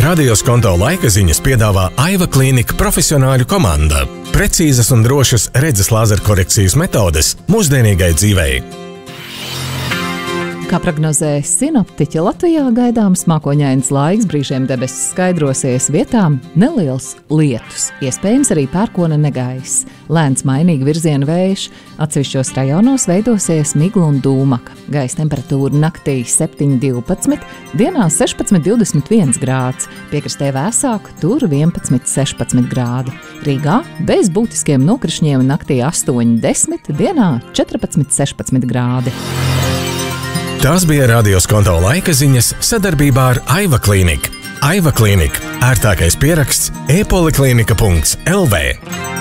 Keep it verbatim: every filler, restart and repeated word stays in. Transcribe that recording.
Radio Skonto laika ziņas piedāvā Aiva Klīnika profesionāļu komanda. Precīzas un drošas redzes lāzerkorekcijas metodes mūsdienīgai dzīvei. Kā prognozē sinoptiķi, Latvijā gaidāms mākoņains laiks, brīžiem debesis skaidrosies, vietām neliels lietus, iespējams arī pērkona negaiss, lēns mainīgi virziena vējš, atsevišķos rajonos veidosies migla un dūmaka, gaisa temperatūra naktī septiņi divpadsmit, dienā sešpadsmit divdesmit viens grāds, piekrastē vēsāk, tur vienpadsmit sešpadsmit grādi, Rīgā bez būtiskiem nokrišņiem naktī astoņi desmit, dienā četrpadsmit sešpadsmit grādi. Tās bija Radio Skonto laika ziņas sadarbībā ar Aiva Klīniku. Aiva Klīnika – ērtākais pieraksts e poliklinika punkts l v.